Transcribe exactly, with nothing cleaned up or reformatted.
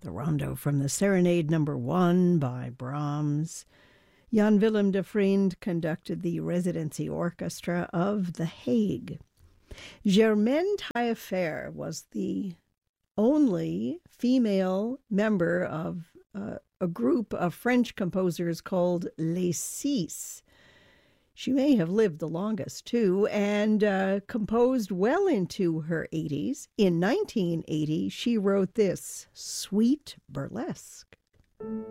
the rondo from the Serenade Number One by Brahms. Jan Willem de Vriend conducted the residency orchestra of The Hague. Germaine Taillefer was the only female member of uh, a group of French composers called Les Six. She may have lived the longest, too, and uh, composed well into her eighties. In nineteen eighty, she wrote this, Sweet Burlesque.